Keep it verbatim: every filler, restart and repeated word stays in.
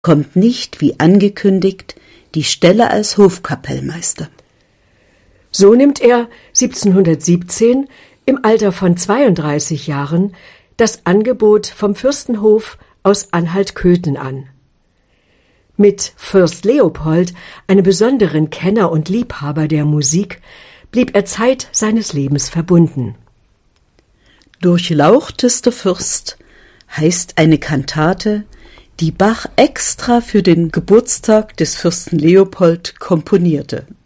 kommt nicht, wie angekündigt, die Stelle als Hofkapellmeister. So nimmt er siebzehnhundertsiebzehn im Alter von zweiunddreißig Jahren das Angebot vom Fürstenhof aus Anhalt-Köthen an. Mit Fürst Leopold, einem besonderen Kenner und Liebhaber der Musik, blieb er Zeit seines Lebens verbunden. Durchlauchtester Fürst heißt eine Kantate, die Bach extra für den Geburtstag des Fürsten Leopold komponierte.